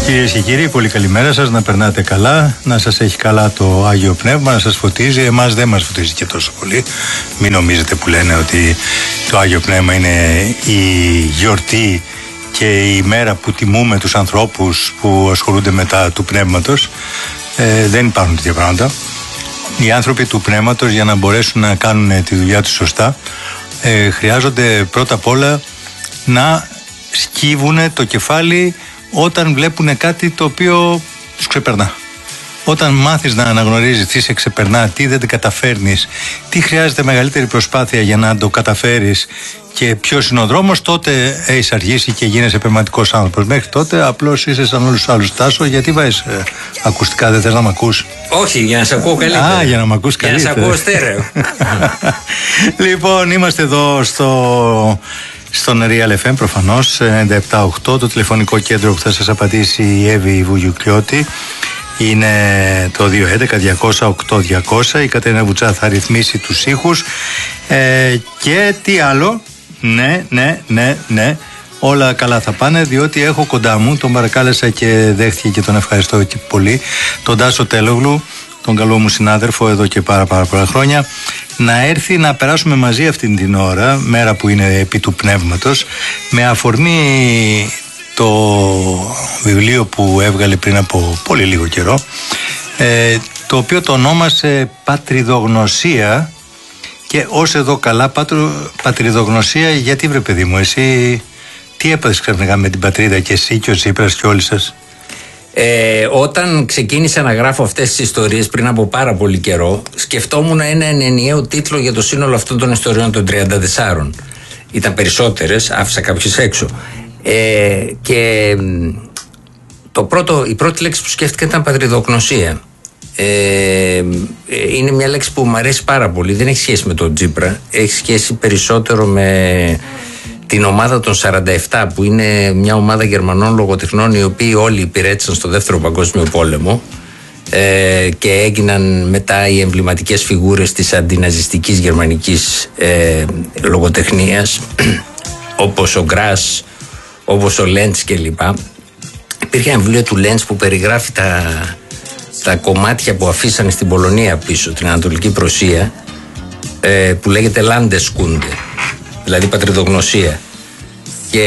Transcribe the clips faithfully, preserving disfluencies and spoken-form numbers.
Κυρίες και κύριοι, πολύ καλημέρα σας, να περνάτε καλά, να σας έχει καλά το Άγιο Πνεύμα, να σας φωτίζει. Εμάς δεν μας φωτίζει και τόσο πολύ. Μην νομίζετε που λένε ότι το Άγιο Πνεύμα είναι η γιορτή και η μέρα που τιμούμε τους ανθρώπους που ασχολούνται με τα του Πνεύματος. Ε, δεν υπάρχουν τέτοια πράγματα. Οι άνθρωποι του Πνεύματος, για να μπορέσουν να κάνουν τη δουλειά τους σωστά, ε, χρειάζονται πρώτα απ' όλα να σκύβουν το κεφάλι όταν βλέπουν κάτι το οποίο τους ξεπερνά. Όταν μάθεις να αναγνωρίζεις τι σε ξεπερνά, τι δεν καταφέρνεις, τι χρειάζεται μεγαλύτερη προσπάθεια για να το καταφέρεις και ποιος είναι ο δρόμος, τότε έχεις αργήσει και γίνεσαι πνευματικός άνθρωπος. Μέχρι τότε απλώς είσαι σαν όλους τους άλλους. Τάσο, γιατί βάζεις ε, ακουστικά, δεν θες να μ' ακούς? Όχι, για να σε ακούω καλύτερα. Α, για να μ' ακούς καλύτερα. Για να σε ακούω στέρεο. Λοιπόν, είμαστε εδώ στο... στον Real εφ εμ, προφανώς ενενήντα επτά οκτώ, το τηλεφωνικό κέντρο που θα σας απαντήσει η Εύη Βουγιουκλιώτη είναι το δύο έντεκα διακόσια οκτώ διακόσια. Η Κατερίνα Βουτσά θα ρυθμίσει τους ήχους ε, και τι άλλο, ναι, ναι, ναι, ναι, όλα καλά θα πάνε, διότι έχω κοντά μου, τον παρακάλεσα και δέχτηκε και τον ευχαριστώ και πολύ, τον Τάσο Τέλογλου, τον καλό μου συνάδελφο εδώ και πάρα πάρα πολλά χρόνια, να έρθει να περάσουμε μαζί αυτήν την ώρα, μέρα που είναι επί του πνεύματος, με αφορμή το βιβλίο που έβγαλε πριν από πολύ λίγο καιρό, ε, το οποίο το ονόμασε Πατριδογνωσία. Και ως εδώ καλά, πατρο, πατριδογνωσία, γιατί βρε παιδί μου, εσύ τι έπαθες ξαφνικά με την πατρίδα και εσύ και ο Τσίπρας και όλοι σας? Ε, όταν ξεκίνησα να γράφω αυτές τις ιστορίες πριν από πάρα πολύ καιρό, σκεφτόμουν έναν ενιαίο τίτλο για το σύνολο αυτών των ιστοριών των τριάντα τεσσάρων. Ήταν περισσότερες, άφησα κάποιες έξω. Ε, και το πρώτο, η πρώτη λέξη που σκέφτηκα ήταν πατριδογνωσία. Ε, είναι μια λέξη που μου αρέσει πάρα πολύ. Δεν έχει σχέση με τον Τσίπρα, έχει σχέση περισσότερο με την ομάδα των σαράντα επτά, που είναι μια ομάδα Γερμανών λογοτεχνών οι οποίοι όλοι υπηρέτησαν στο Δεύτερο Παγκόσμιο Πόλεμο ε, και έγιναν μετά οι εμβληματικές φιγούρες της αντιναζιστικής γερμανικής ε, λογοτεχνίας όπως ο Γκράς, όπως ο Λέντς κλπ. Υπήρχε ένα βιβλίο του Λέντς που περιγράφει τα, τα κομμάτια που αφήσανε στην Πολωνία πίσω, την Ανατολική Πρωσία, ε, που λέγεται Landeskunde, δηλαδή πατριδογνωσία. Και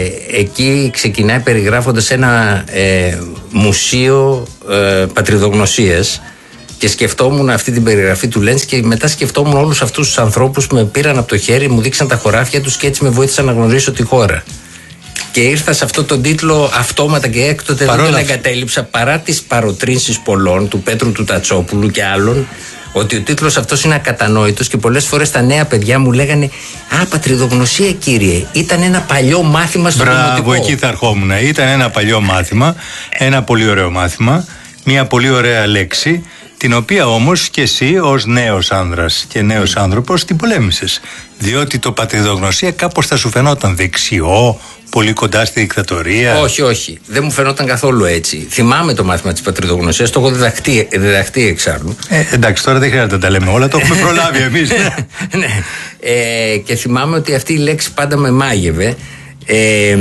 εκεί ξεκινάει περιγράφοντας ένα ε, μουσείο ε, πατριδογνωσίας, και σκεφτόμουν αυτή την περιγραφή του Λέντς και μετά σκεφτόμουν όλους αυτούς τους ανθρώπους που με πήραν από το χέρι, μου δείξαν τα χωράφια τους και έτσι με βοήθησαν να γνωρίσω τη χώρα. Και ήρθα σε αυτό τον τίτλο αυτόματα και έκτοτε δεν τον εγκατέλειψα, παρά τις παροτρύνσεις πολλών, του Πέτρου του Τατσόπουλου και άλλων, ότι ο τίτλος αυτός είναι ακατανόητος, και πολλές φορές τα νέα παιδιά μου λέγανε «Α, πατριδογνωσία κύριε, ήταν ένα παλιό μάθημα στο δημοτικό». Μπράβο, εκεί θα ερχόμουν. Ήταν ένα παλιό μάθημα, ένα πολύ ωραίο μάθημα, μια πολύ ωραία λέξη, την οποία όμως και εσύ ως νέος άνδρας και νέος άνθρωπος την πολέμησες. Διότι το πατριδογνωσία κάπως θα σου φαινόταν δεξιό, πολύ κοντά στη δικτατορία. Όχι, όχι. Δεν μου φαινόταν καθόλου έτσι. Θυμάμαι το μάθημα της πατριδογνωσίας, το έχω διδαχτεί, διδαχτεί εξάλλου. Ε, εντάξει, τώρα δεν χρειάζεται να τα λέμε όλα, το έχουμε προλάβει εμείς. Ναι. Ε, και θυμάμαι ότι αυτή η λέξη πάντα με μάγευε. Ε,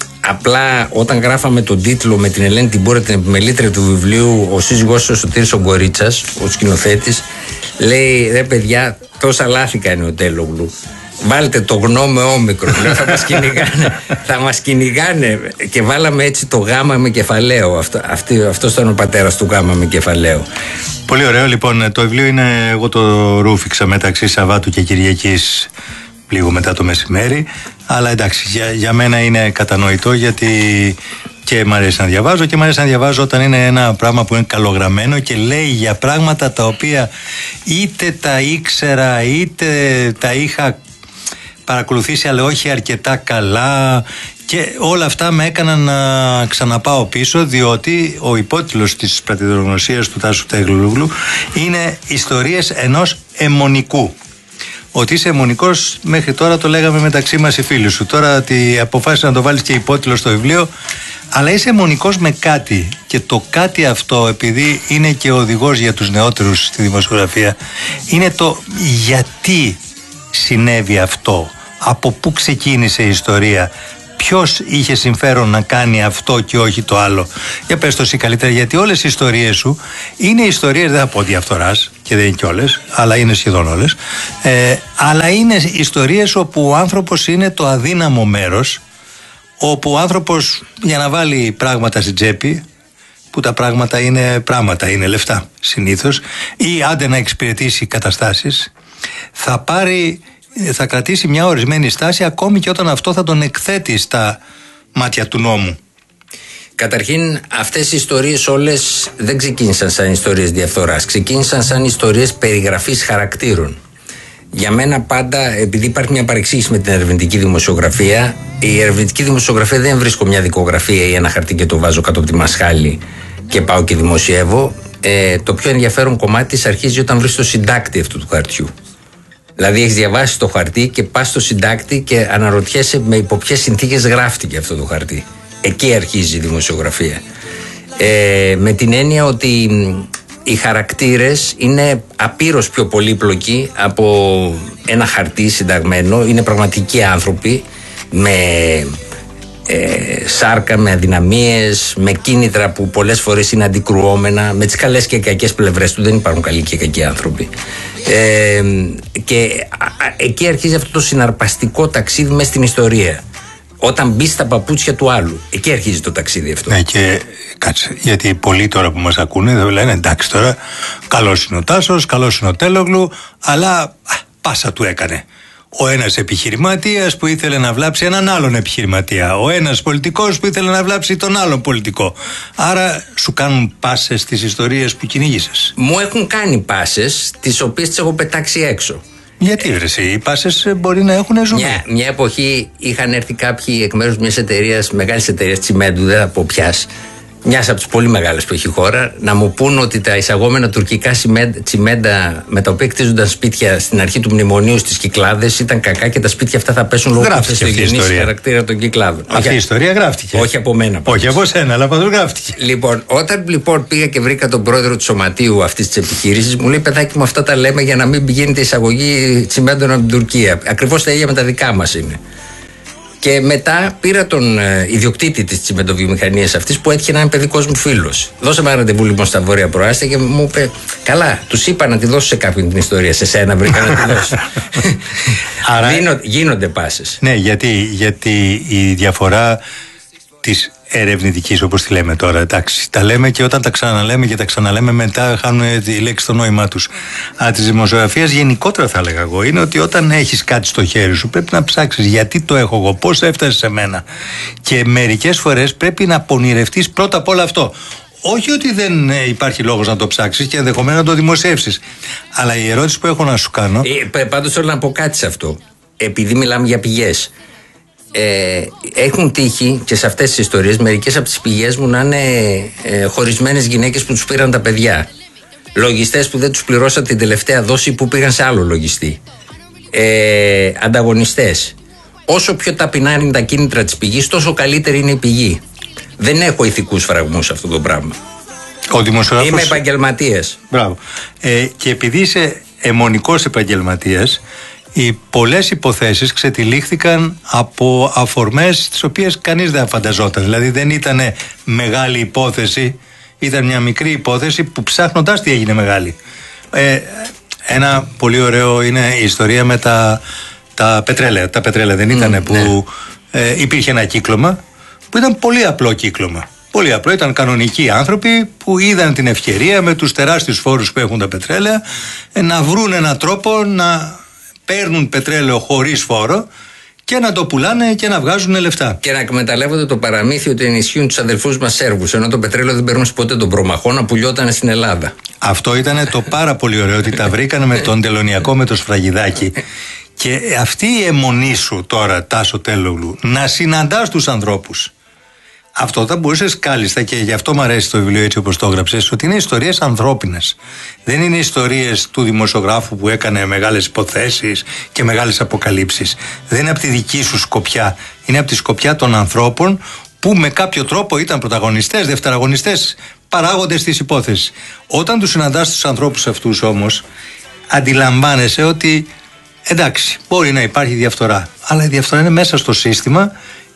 απλά όταν γράφαμε τον τίτλο με την Ελένη Τιμπούρη, την επιμελήτρια του βιβλίου, ο σύζυγός του ο Σωτήρης ο Γκορίτσας, ο σκηνοθέτης, λέει «Ρε παιδιά, τόσα λάθη κάνει ο Τέλογλου. Βάλτε το γνώμη με όμικρο, θα μας κυνηγάνε, θα μας κυνηγάνε». Και βάλαμε έτσι το γάμα με κεφαλαίο. Αυτό, αυτή, αυτός ήταν ο πατέρας του γάμα με κεφαλαίο. Πολύ ωραίο. Λοιπόν, το βιβλίο είναι, εγώ το ρούφηξα μεταξύ Σαββάτου και Κυριακής, λίγο μετά το μεσημέρι, αλλά εντάξει, για, για μένα είναι κατανοητό, γιατί και μ' αρέσει να διαβάζω και μ' αρέσει να διαβάζω όταν είναι ένα πράγμα που είναι καλογραμμένο και λέει για πράγματα τα οποία είτε τα ήξερα είτε τα είχα παρακολουθήσει αλλά όχι αρκετά καλά, και όλα αυτά με έκαναν να ξαναπάω πίσω, διότι ο υπότιτλος της πατριδογνωσίας του Τάσου Τέλογλου είναι «Ιστορίες ενός αιμονικού». Ότι είσαι αιμονικός, μέχρι τώρα το λέγαμε μεταξύ μας οι φίλοι σου. Τώρα ότι αποφάσισε να το βάλεις και υπότιτλο στο βιβλίο, αλλά είσαι αιμονικός με κάτι. Και το κάτι αυτό, επειδή είναι και οδηγός για τους νεότερους στη δημοσιογραφία, είναι το γιατί συνέβη αυτό, από πού ξεκίνησε η ιστορία, ποιος είχε συμφέρον να κάνει αυτό και όχι το άλλο. Για πες το εσύ καλύτερα, γιατί όλες οι ιστορίες σου είναι ιστορίες, δεν θα πω διαφθοράς και δεν είναι κι όλες, αλλά είναι σχεδόν όλες, ε, αλλά είναι ιστορίες όπου ο άνθρωπος είναι το αδύναμο μέρος, όπου ο άνθρωπος για να βάλει πράγματα στην τσέπη, που τα πράγματα είναι πράγματα, είναι λεφτά συνήθως, ή άντε να εξυπηρετήσει καταστάσεις, θα πάρει, θα κρατήσει μια ορισμένη στάση ακόμη και όταν αυτό θα τον εκθέτει στα μάτια του νόμου. Καταρχήν, αυτές οι ιστορίες όλες δεν ξεκίνησαν σαν ιστορίες διαφθοράς, ξεκίνησαν σαν ιστορίες περιγραφής χαρακτήρων. Για μένα πάντα, επειδή υπάρχει μια παρεξήγηση με την ερευνητική δημοσιογραφία, η ερευνητική δημοσιογραφία δεν βρίσκω μια δικογραφία ή ένα χαρτί και το βάζω κάτω από τη μασχάλη και πάω και δημοσιεύω. Ε, το πιο ενδιαφέρον κομμάτι της αρχίζει όταν βρεις το συντάκτη αυτού του χαρτιού. Δηλαδή έχεις διαβάσει το χαρτί και πας στο συντάκτη και αναρωτιέσαι με υπό ποιες συνθήκες γράφτηκε αυτό το χαρτί. Εκεί αρχίζει η δημοσιογραφία. Ε, με την έννοια ότι οι χαρακτήρες είναι απείρως πιο πολύπλοκοι από ένα χαρτί συνταγμένο. Είναι πραγματικοί άνθρωποι με ε, σάρκα, με αδυναμίες, με κίνητρα που πολλές φορές είναι αντικρουόμενα, με τις καλές και κακές πλευρές του. Δεν υπάρχουν καλοί και κακοί άνθρωποι. Ε, και α, α, εκεί αρχίζει αυτό το συναρπαστικό ταξίδι μες στην ιστορία. Όταν μπει στα παπούτσια του άλλου, εκεί αρχίζει το ταξίδι αυτό. Ναι, και κάτσε, γιατί πολλοί τώρα που μας ακούνε θα λένε εντάξει τώρα, καλός είναι ο Τάσος, καλός είναι ο Τέλογλου, αλλά α, πάσα του έκανε. Ο ένας επιχειρηματίας που ήθελε να βλάψει έναν άλλον επιχειρηματία, ο ένας πολιτικός που ήθελε να βλάψει τον άλλον πολιτικό. Άρα σου κάνουν πάσες στις ιστορίες που κυνήγησες. Μου έχουν κάνει πάσες, τις οποίες τις έχω πετάξει έξω. Γιατί βρε εσύ, οι πάσες μπορεί να έχουν ζουμί. Μια, μια εποχή είχαν έρθει κάποιοι εκ μέρους μιας εταιρείας, μεγάλης εταιρείας τσιμέντου, δεν θα πω ποιας, μιας από τις πολύ μεγάλες που έχει η χώρα, να μου πούν ότι τα εισαγόμενα τουρκικά τσιμέντα με τα οποία κτίζονταν σπίτια στην αρχή του μνημονίου στις Κυκλάδες ήταν κακά και τα σπίτια αυτά θα πέσουν λόγω του θεστογενής χαρακτήρα των Κυκλάδων. Αυτή η ιστορία γράφτηκε. Όχι από μένα. Όχι από σένα, αλλά πάντως γράφτηκε. Λοιπόν, όταν λοιπόν πήγα και βρήκα τον πρόεδρο του σωματείου αυτής της επιχείρησης, μου λέει παιδάκι μου, αυτά τα λέμε για να μην πηγαίνετε εισαγωγή τσιμέντων από την Τουρκία. Ακριβώς τα ίδια με τα δικά μας είναι. Και μετά πήρα τον ε, ιδιοκτήτη της τσιμεντοβιομηχανίας αυτής που έτυχε να είναι παιδικός μου φίλος. Δώσαμε ένα ραντεβού λοιπόν στα Βόρεια Προάστια και μου είπε: καλά, τους είπα να τη δώσω σε κάποιον την ιστορία. Σε σένα βρήκα να τη δώσω. Άρα... Γίνονται, γίνονται πάσες. Ναι, γιατί, γιατί η διαφορά της ερευνητικής, όπως τη λέμε τώρα, εντάξει, τα λέμε και όταν τα ξαναλέμε και τα ξαναλέμε μετά χάνουν τη λέξη το νόημά τους. Α, της δημοσιογραφίας γενικότερα θα έλεγα εγώ είναι ότι όταν έχεις κάτι στο χέρι σου πρέπει να ψάξεις γιατί το έχω εγώ, πώς έφτασε σε μένα, και μερικές φορές πρέπει να πονηρευτείς πρώτα απ' όλο αυτό. Όχι ότι δεν υπάρχει λόγος να το ψάξεις και ενδεχομένως να το δημοσιεύσεις, αλλά η ερώτηση που έχω να σου κάνω. Ε, πάντως θέλω να πω κάτι σε αυτό, επειδή μιλάμε για πηγές. Ε, έχουν τύχει και σε αυτές τις ιστορίες μερικές από τις πηγές μου να είναι ε, χωρισμένες γυναίκες που τους πήραν τα παιδιά, λογιστές που δεν τους πληρώσαν την τελευταία δόση που πήγαν σε άλλο λογιστή, ε, ανταγωνιστές. Όσο πιο ταπεινά είναι τα κίνητρα της πηγής, τόσο καλύτερη είναι η πηγή. Δεν έχω ηθικούς φραγμούς σε αυτό το πράγμα. Ο δημοσιογράφος... Είμαι επαγγελματίας. Μπράβο. Ε, και επειδή είσαι αιμονικός επαγγελματίας, οι πολλές υποθέσεις ξετυλίχθηκαν από αφορμές τις οποίες κανείς δεν φανταζόταν. Δηλαδή δεν ήταν μεγάλη υπόθεση, ήταν μια μικρή υπόθεση που ψάχνοντας τι έγινε μεγάλη. Ε, ένα πολύ ωραίο είναι η ιστορία με τα, τα πετρέλαια. Τα πετρέλαια δεν ήταν mm, που ναι. ε, υπήρχε ένα κύκλωμα που ήταν πολύ απλό κύκλωμα. Πολύ απλό, ήταν κανονικοί άνθρωποι που είδαν την ευκαιρία με τους τεράστιους φόρους που έχουν τα πετρέλαια ε, να βρουν έναν τρόπο να παίρνουν πετρέλαιο χωρίς φόρο και να το πουλάνε και να βγάζουν λεφτά. Και να εκμεταλλεύονται το παραμύθι ότι ενισχύουν τους αδελφούς μας Σέρβους, ενώ το πετρέλαιο δεν παίρνουν ποτέ τον προμαχώνα που πουλιόταν στην Ελλάδα. Αυτό ήταν το πάρα πολύ ωραίο, ότι τα βρήκανε με τον τελωνιακό με το σφραγιδάκι. Και αυτή η αιμονή σου τώρα, Τάσο Τέλογλου, να συναντάς τους ανθρώπους. Αυτό θα μπορούσες κάλλιστα, και γι' αυτό μου αρέσει το βιβλίο έτσι όπως το έγραψες, ότι είναι ιστορίες ανθρώπινες. Δεν είναι ιστορίες του δημοσιογράφου που έκανε μεγάλες υποθέσεις και μεγάλες αποκαλύψεις. Δεν είναι από τη δική σου σκοπιά. Είναι από τη σκοπιά των ανθρώπων που με κάποιο τρόπο ήταν πρωταγωνιστές, δευτεραγωνιστές, παράγοντες της υπόθεσης. Όταν τους συναντάς τους ανθρώπους αυτούς όμως, αντιλαμβάνεσαι ότι εντάξει, μπορεί να υπάρχει διαφθορά, αλλά η διαφθορά είναι μέσα στο σύστημα.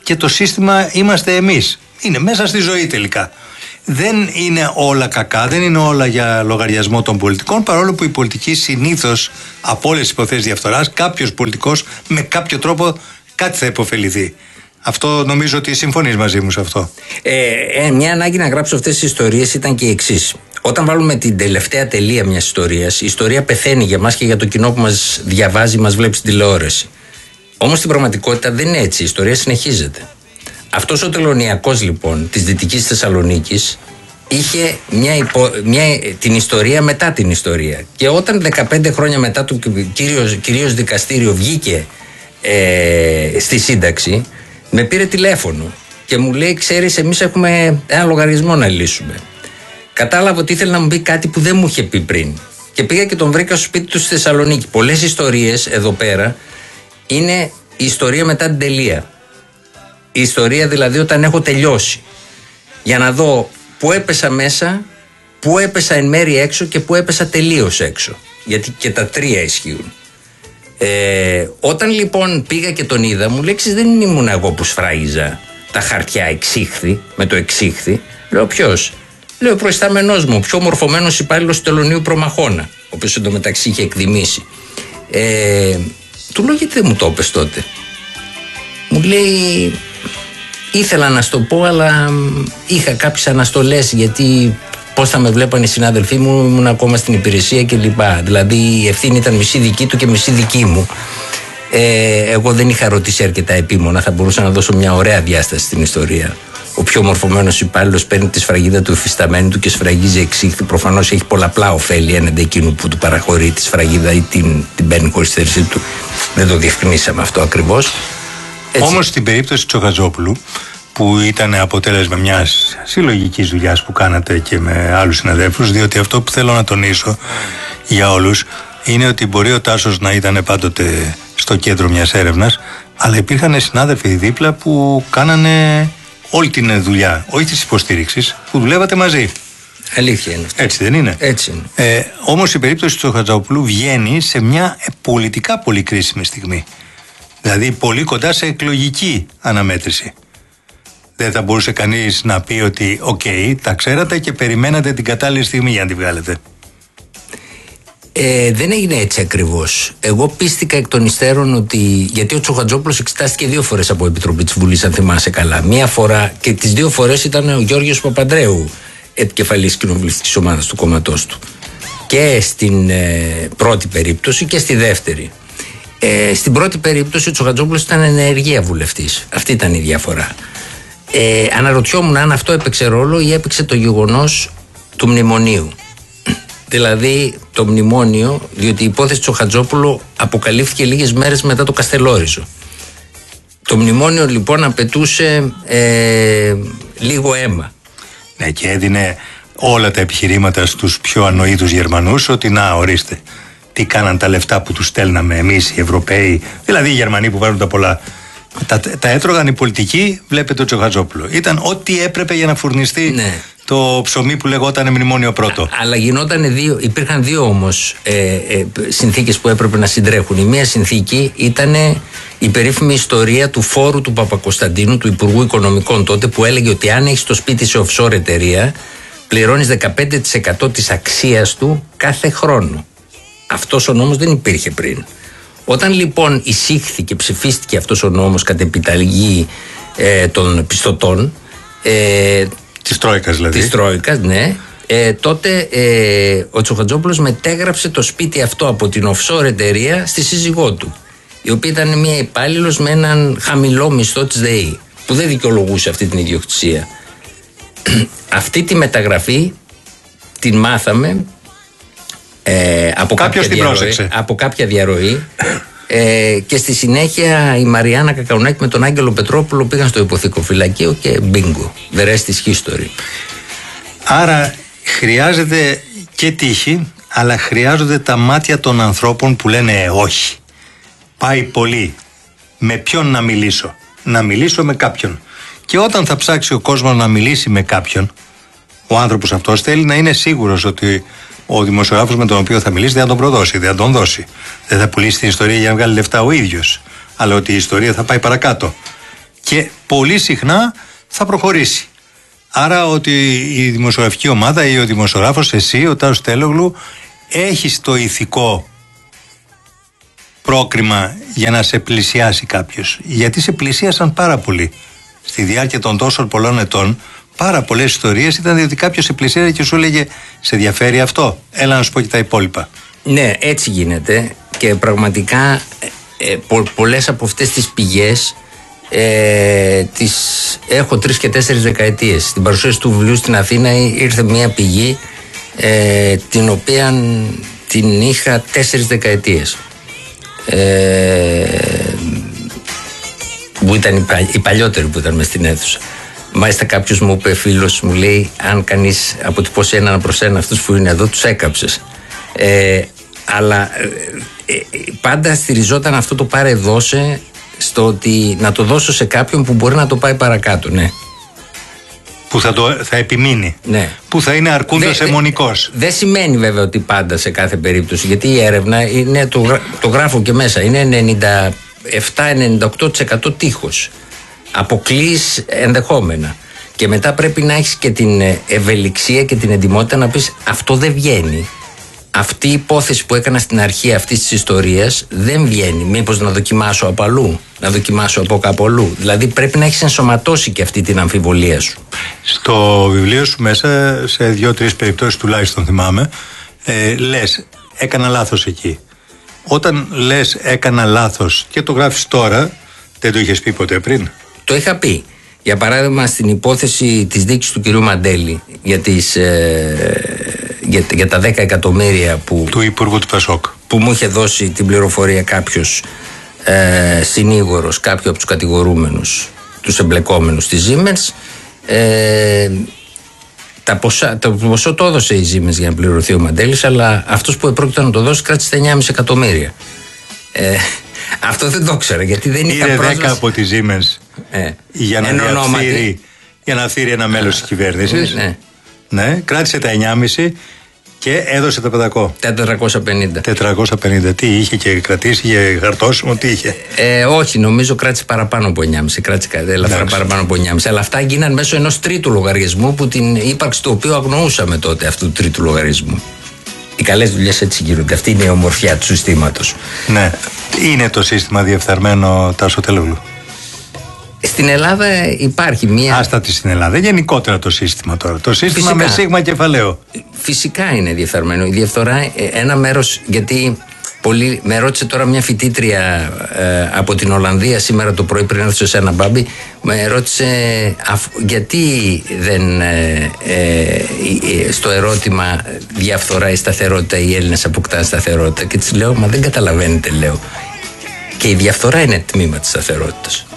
και το σύστημα είμαστε εμείς. Είναι μέσα στη ζωή τελικά. Δεν είναι όλα κακά, δεν είναι όλα για λογαριασμό των πολιτικών, παρόλο που η πολιτική συνήθως από όλες τις υποθέσεις διαφθοράς, κάποιος πολιτικός με κάποιο τρόπο κάτι θα υποφεληθεί. Αυτό νομίζω ότι συμφωνείς μαζί μου σε αυτό. Ε, ε, μια ανάγκη να γράψω αυτές τις ιστορίες ήταν και η εξής. Όταν βάλουμε την τελευταία τελεία μιας ιστορίας, η ιστορία πεθαίνει για μας και για το κοινό που μας διαβάζει, μας βλέπει στην τηλεόραση. Όμως στην πραγματικότητα δεν είναι έτσι, η ιστορία συνεχίζεται. Αυτός ο τελωνειακός λοιπόν της Δυτικής Θεσσαλονίκης είχε μια υπο, μια, την ιστορία μετά την ιστορία. Και όταν δεκαπέντε χρόνια μετά το κυρίως, κυρίως δικαστήριο βγήκε ε, στη σύνταξη, με πήρε τηλέφωνο και μου λέει: ξέρεις, εμείς έχουμε ένα λογαριασμό να λύσουμε. Κατάλαβα ότι ήθελε να μου πει κάτι που δεν μου είχε πει πριν. Και πήγα και τον βρήκα στο σπίτι του στη Θεσσαλονίκη. Πολλές ιστορίες εδώ πέρα είναι η ιστορία μετά την τελεία. Η ιστορία δηλαδή όταν έχω τελειώσει. Για να δω πού έπεσα μέσα, πού έπεσα εν μέρη έξω και πού έπεσα τελείως έξω. Γιατί και τα τρία ισχύουν. Ε, όταν λοιπόν πήγα και τον είδα, μου λέει: δεν ήμουν εγώ που σφράγιζα τα χαρτιά εξήχθη, με το εξήχθη. Λέω: ποιος? Λέω: ο προϊστάμενός μου, ο πιο μορφωμένος υπάλληλος του τελωνείου Προμαχώνα, ο οποίος εντωμεταξύ είχε εκδημήσει. Ε, του λέω: γιατί δεν μου το είπες τότε? Μου λέει: ήθελα να σου το πω, αλλά είχα κάποιες αναστολές, γιατί πώς θα με βλέπαν οι συνάδελφοί μου, ήμουν ακόμα στην υπηρεσία κλπ. Δηλαδή η ευθύνη ήταν μισή δική του και μισή δική μου. Ε, εγώ δεν είχα ρωτήσει αρκετά επίμονα, θα μπορούσα να δώσω μια ωραία διάσταση στην ιστορία. Ο πιο μορφωμένος υπάλληλος παίρνει τη σφραγίδα του υφισταμένου του και σφραγίζει εξήχθη. Προφανώς έχει πολλαπλά ωφέλη έναντι εκείνου που του παραχωρεί τη σφραγίδα ή την, την παίρνει χωρίς θέλησή του. Δεν το διευκρινίσαμε αυτό ακριβώς. Όμως στην περίπτωση Τσοχατζόπουλου, που ήταν αποτέλεσμα μιας συλλογικής δουλειάς που κάνατε και με άλλους συναδέλφους, διότι αυτό που θέλω να τονίσω για όλους είναι ότι μπορεί ο Τάσος να ήταν πάντοτε στο κέντρο μιας έρευνας, αλλά υπήρχαν συνάδελφοι δίπλα που κάνανε όλη την δουλειά, όχι της υποστήριξης, που δουλεύατε μαζί. Αλήθεια είναι αυτό. Έτσι δεν είναι? Έτσι είναι. Ε, όμως η περίπτωση του Τσοχατζόπουλου βγαίνει σε μια πολιτικά πολύ κρίσιμη στιγμή. Δηλαδή πολύ κοντά σε εκλογική αναμέτρηση. Δεν θα μπορούσε κανείς να πει ότι οκ, okay, τα ξέρατε και περιμένατε την κατάλληλη στιγμή για να τη βγάλετε. Ε, δεν έγινε έτσι ακριβώς. Εγώ πίστηκα εκ των υστέρων ότι. Γιατί ο Τσοχατζόπουλος εξετάστηκε δύο φορές από Επιτροπή της Βουλής, αν θυμάσαι καλά. Μία φορά και τις δύο φορές ήταν ο Γιώργος Παπανδρέου επικεφαλής κοινοβουλευτικής ομάδας του κόμματός του. Και στην ε, πρώτη περίπτωση και στη δεύτερη. Ε, στην πρώτη περίπτωση ο Τσοχατζόπουλος ήταν ενεργεία βουλευτής. Αυτή ήταν η διαφορά. Ε, αναρωτιόμουν αν αυτό έπαιξε ρόλο ή έπαιξε το γεγονός του μνημονίου. Δηλαδή το μνημόνιο, διότι η υπόθεση Τσοχατζόπουλου αποκαλύφθηκε λίγες μέρες μετά το Καστελόριζο. Το μνημόνιο λοιπόν απαιτούσε ε, λίγο αίμα. Ναι, και έδινε όλα τα επιχειρήματα στους πιο ανοήτους Γερμανούς ότι να, ορίστε, τι κάναν τα λεφτά που τους στέλναμε εμείς οι Ευρωπαίοι, δηλαδή οι Γερμανοί που βάζουν τα πολλά. Τα, τα έτρωγαν οι πολιτικοί, βλέπετε το Τσοχατζόπουλο. Ήταν ό,τι έπρεπε για να φουρνιστεί, ναι, το ψωμί που λεγόταν μνημόνιο πρώτο. Α, αλλά γινόταν δύο, υπήρχαν δύο όμως ε, ε, συνθήκες που έπρεπε να συντρέχουν. Η μία συνθήκη ήταν η περίφημη ιστορία του φόρου του Παπακοσταντίνου, του Υπουργού Οικονομικών τότε, που έλεγε ότι αν έχεις το σπίτι σε offshore εταιρεία, πληρώνεις δεκαπέντε τοις εκατό της αξίας του κάθε χρόνο. Αυτός ο νόμος δεν υπήρχε πριν. Όταν λοιπόν εισήχθη και ψηφίστηκε αυτός ο νόμος κατ' επιταγή ε, των πιστωτών, ε, της Τρόικας δηλαδή. Της Τρόικας, ναι. Ε, τότε ε, ο Τσοχατζόπουλος μετέγραψε το σπίτι αυτό από την offshore εταιρεία στη σύζυγό του, η οποία ήταν μια υπάλληλος με έναν χαμηλό μισθό της ΔΕΗ, που δεν δικαιολογούσε αυτή την ιδιοκτησία. Αυτή τη μεταγραφή την μάθαμε ε, από, κάποια διαρροή, από κάποια διαρροή ε, και στη συνέχεια η Μαριάννα Κακαουνάκη με τον Άγγελο Πετρόπουλο πήγαν στο υποθηκοφυλακείο και μπίνγκο, the rest is history. Άρα χρειάζεται και τύχη, αλλά χρειάζονται τα μάτια των ανθρώπων που λένε όχι. Πάει πολύ. Με ποιον να μιλήσω? Να μιλήσω με κάποιον. Και όταν θα ψάξει ο κόσμος να μιλήσει με κάποιον, ο άνθρωπος αυτός θέλει να είναι σίγουρος ότι ο δημοσιογράφος με τον οποίο θα μιλήσει δεν θα τον προδώσει, δεν θα τον δώσει. Δεν θα πουλήσει την ιστορία για να βγάλει λεφτά ο ίδιος, αλλά ότι η ιστορία θα πάει παρακάτω. και πολύ συχνά θα προχωρήσει. Άρα ότι η δημοσιογραφική ομάδα ή ο δημοσιογράφος, εσύ, ο Τάσος Τελόγλου, έχεις το ηθικό πρόκριμα για να σε πλησιάσει κάποιος. Γιατί σε πλησίασαν πάρα πολύ. Στη διάρκεια των τόσων πολλών ετών, πάρα πολλές ιστορίες ήταν διότι κάποιος σε πλησίασε και σου έλεγε «Σε ενδιαφέρει αυτό, έλα να σου πω και τα υπόλοιπα». Ναι, έτσι γίνεται και πραγματικά ε, πο, πολλές από αυτές τις πηγές ε, τις έχω τρεις και τέσσερις δεκαετίες. Στην παρουσίαση του βιβλίου στην Αθήνα ήρθε μια πηγή ε, την οποία την είχα τέσσερις δεκαετίες. Ε, που ήταν η, πα, η παλιότερη που ήταν μες στην αίθουσα. Μάλιστα κάποιος μου είπε, φίλος μου λέει, αν κανείς αποτυπώσει έναν προς ένα αυτούς που είναι εδώ, τους έκαψες. Ε, αλλά ε, ε, πάντα στηριζόταν αυτό το πάρε δώσε στο ότι να το δώσω σε κάποιον που μπορεί να το πάει παρακάτω, ναι. Που θα, το, θα επιμείνει, ναι. Που θα είναι αρκούντος αιμονικός. Δεν σημαίνει βέβαια ότι πάντα σε κάθε περίπτωση, γιατί η έρευνα είναι, το, το γράφω και μέσα, είναι ενενήντα επτά με ενενήντα οκτώ τοις εκατό τείχος. Αποκλείς ενδεχόμενα. Και μετά πρέπει να έχεις και την ευελιξία και την εντιμότητα να πεις αυτό δεν βγαίνει. Αυτή η υπόθεση που έκανα στην αρχή αυτής της ιστορίας δεν βγαίνει. Μήπως να δοκιμάσω από αλλού, να δοκιμάσω από κάπου αλλού. Δηλαδή πρέπει να έχεις ενσωματώσει και αυτή την αμφιβολία σου. Στο βιβλίο σου μέσα, σε δύο-τρεις περιπτώσεις τουλάχιστον θυμάμαι, ε, λες έκανα λάθος εκεί. Όταν λες έκανα λάθος και το γράφεις τώρα, δεν το είχες πει ποτέ πριν? Το είχα πει. Για παράδειγμα στην υπόθεση της δίκης του κυρίου Μαντέλη για, τις, ε, για, για τα δέκα εκατομμύρια που, του Υπουργού του Πασόκ, που μου είχε δώσει την πληροφορία κάποιος ε, συνήγορος, κάποιο από τους κατηγορούμενους, τους εμπλεκόμενους της Siemens, ε, τα ποσά, το ποσό το έδωσε η Siemens για να πληρωθεί ο Μαντέλης, αλλά αυτός που επρόκειται να το δώσει κράτησε τα εννιά κόμμα πέντε εκατομμύρια. Ε, αυτό δεν το ήξερα γιατί δεν είχα πρόσβαση. Είναι δέκα από τη Siemens ε, για, να διαφθείρει, για να θύρει ένα μέλος της κυβέρνησης. Ναι. Ναι, κράτησε τα εννιά κόμμα πέντε και έδωσε τα πεντακόσια. τετρακόσια πενήντα. τετρακόσια πενήντα. Τι είχε και κρατήσει, είχε χαρτόσημο, τι είχε? Ε, όχι, νομίζω κράτησε παραπάνω από εννιά κόμμα πέντε. Κράτησε ελαφρά παραπάνω από εννιά κόμμα πέντε. Αλλά αυτά γίνανε μέσω ενός τρίτου λογαριασμού που την ύπαρξη του οποίου αγνοούσαμε τότε αυτού του τρίτου λογαριασμού. Οι καλές δουλειές έτσι γίνονται. Αυτή είναι η ομορφιά του συστήματος. Ναι. Είναι το σύστημα διεφθαρμένο, Τάσο Τελόγλου? Στην Ελλάδα υπάρχει μία. Άστατη στην Ελλάδα. Γενικότερα το σύστημα τώρα. Το σύστημα φυσικά, με σίγμα κεφαλαίο. Φυσικά είναι διεφθαρμένο. Η διαφθορά, ένα μέρος, γιατί πολύ, με ρώτησε τώρα μια φοιτήτρια ε, από την Ολλανδία σήμερα το πρωί πριν έρθω σε ένα μπάμπι, με ρώτησε αφ, γιατί δεν ε, ε, στο ερώτημα διαφθορά ή σταθερότητα οι Έλληνες αποκτάνε σταθερότητα. Και της λέω, μα δεν καταλαβαίνετε, λέω. Και η διαφθορά είναι τμήμα της σταθερότητας.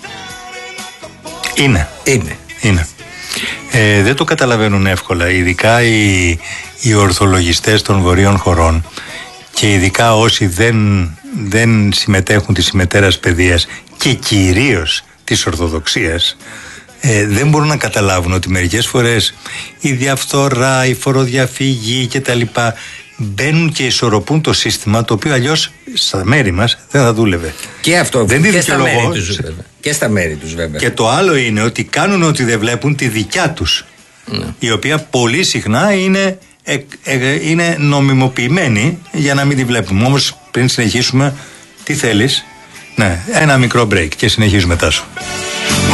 Είναι. Είναι. Είναι. Ε, δεν το καταλαβαίνουν εύκολα, ειδικά οι, οι ορθολογιστές των βορείων χωρών και ειδικά όσοι δεν, δεν συμμετέχουν της ημετέρας παιδείας και κυρίως της Ορθοδοξίας, ε, δεν μπορούν να καταλάβουν ότι μερικές φορές η διαφθορά, η φοροδιαφυγή κτλ. Μπαίνουν και ισορροπούν το σύστημα, το οποίο αλλιώς στα μέρη μας δεν θα δούλευε. Και αυτό δεν και, στα μέρη τους, βέβαια. και στα μέρη τους βέβαια. Και το άλλο είναι ότι κάνουν ότι δεν βλέπουν τη δικιά τους, ναι. Η οποία πολύ συχνά είναι, ε, ε, είναι νομιμοποιημένη για να μην τη βλέπουμε. Όμως πριν συνεχίσουμε, τι θέλεις? Ναι, ένα μικρό break και συνεχίζουμε, Τάσο.